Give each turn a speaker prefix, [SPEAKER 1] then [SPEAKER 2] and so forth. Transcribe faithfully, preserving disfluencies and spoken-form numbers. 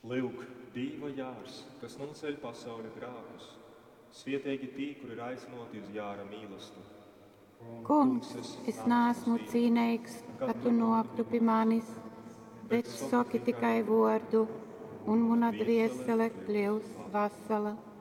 [SPEAKER 1] Lūk, Dieva jārs, kas noceļ pasauli grākus. Svietīgi tī, kuri ir aicinoti uz jāra mīlestību.
[SPEAKER 2] Kungs, es neesmu cīnīgs, ka tu nokļūsi pie manis, bet saki tikai vārdu, un mana dvēsele kļūs vesela.